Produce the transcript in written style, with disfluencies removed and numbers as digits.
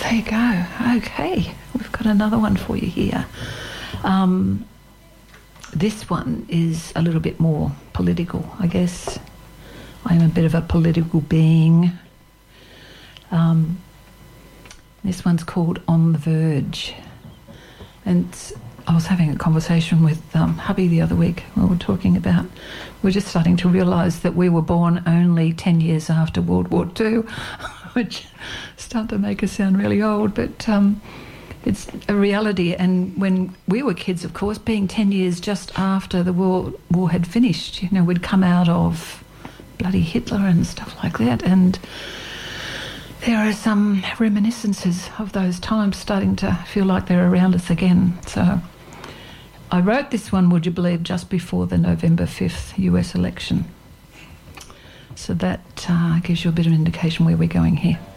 there you go. Okay, we've got another one for you here. This one is a little bit more political, I guess. I am a bit of a political being. This one's called On the Verge. And I was having a conversation with hubby the other week. We were talking about, we're just starting to realise that we were born only 10 years after World War II, which started to make us sound really old, but it's a reality. And when we were kids, of course, being 10 years just after the World War had finished, you know, we'd come out of bloody Hitler and stuff like that, and there are some reminiscences of those times starting to feel like they're around us again. So I wrote this one, would you believe, just before the November 5th US election. So that gives you a bit of an indication where we're going here.